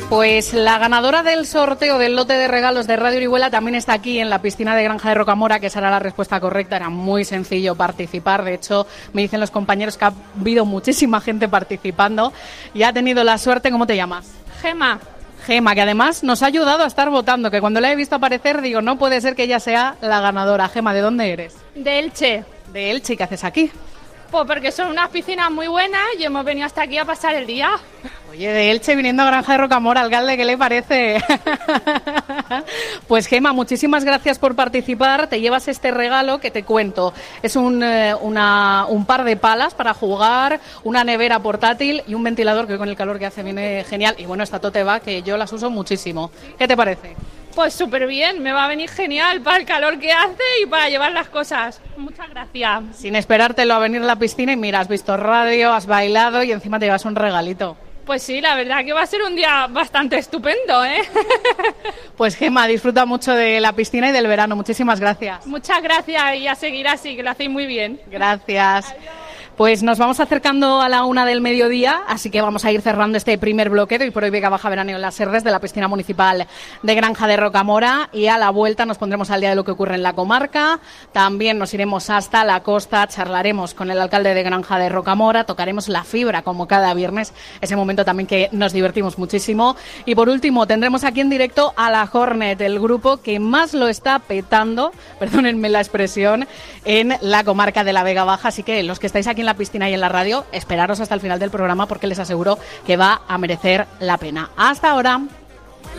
Pues la ganadora del sorteo del lote de regalos de Radio Orihuela también está aquí en la piscina de Granja de Rocamora, que será la respuesta correcta. Era muy sencillo participar. De hecho, me dicen los compañeros que ha habido muchísima gente participando y ha tenido la suerte. ¿Cómo te llamas? Gema. Gema, que además nos ha ayudado a estar votando, que cuando la he visto aparecer digo, no puede ser que ella sea la ganadora. Gema, ¿de dónde eres? De Elche. De Elche, ¿y qué haces aquí? Pues porque son unas piscinas muy buenas y hemos venido hasta aquí a pasar el día. Oye, de Elche viniendo a Granja de Rocamora, alcalde, ¿qué le parece? Pues Gema, muchísimas gracias por participar. Te llevas este regalo que te cuento. Es un par de palas para jugar, una nevera portátil y un ventilador que con el calor que hace viene genial. Y bueno, esta tote bag que yo las uso muchísimo. ¿Qué te parece? Pues súper bien, me va a venir genial para el calor que hace y para llevar las cosas. Muchas gracias. Sin esperártelo a venir a la piscina y mira, has visto radio, has bailado y encima te llevas un regalito. Pues sí, la verdad que va a ser un día bastante estupendo, ¿eh? Pues Gema, disfruta mucho de la piscina y del verano. Muchísimas gracias. Muchas gracias y a seguir así, que lo hacéis muy bien. Gracias. Adiós. Pues nos vamos acercando a la 1 del mediodía, así que vamos a ir cerrando este primer bloque de Hoy por Hoy Vega Baja Veraneo en las Serres de la piscina municipal de Granja de Rocamora, y a la vuelta nos pondremos al día de lo que ocurre en la comarca. También nos iremos hasta la costa, charlaremos con el alcalde de Granja de Rocamora, tocaremos la fibra como cada viernes, ese momento también que nos divertimos muchísimo. Y por último tendremos aquí en directo a la Hornet, el grupo que más lo está petando, perdónenme la expresión, en la comarca de la Vega Baja, así que los que estáis aquí en la piscina y en la radio, esperaros hasta el final del programa porque les aseguro que va a merecer la pena. Hasta ahora.